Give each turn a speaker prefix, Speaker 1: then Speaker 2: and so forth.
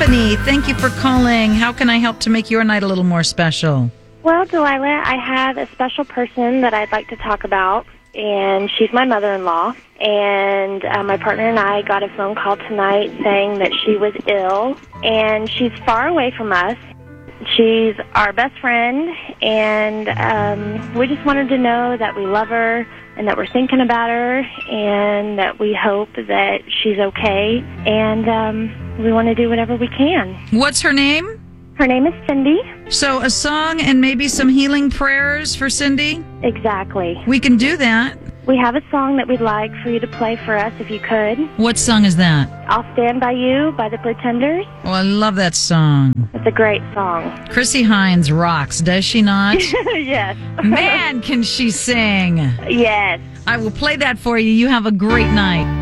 Speaker 1: Stephanie, thank you for calling. How can I help to make your night a little more special?
Speaker 2: Well, Delilah, I have a special person that I'd like to talk about, and she's my mother-in-law. And my partner and I got a phone call tonight saying that she was ill, and she's far away from us. She's our best friend, and we just wanted to know that we love her and that we're thinking about her and that we hope that she's okay, and we want to do whatever we can.
Speaker 1: What's her name?
Speaker 2: Her name is Cindy.
Speaker 1: So a song and maybe some healing prayers for Cindy?
Speaker 2: Exactly.
Speaker 1: We can do that.
Speaker 2: We have a song that we'd like for you to play for us if you could.
Speaker 1: What song is that?
Speaker 2: I'll Stand By You by the Pretenders.
Speaker 1: Oh, I love that song.
Speaker 2: It's a great song.
Speaker 1: Chrissy Hines rocks, does she not?
Speaker 2: Yes.
Speaker 1: Man, can she sing.
Speaker 2: Yes.
Speaker 1: I will play that for you. You have a great night.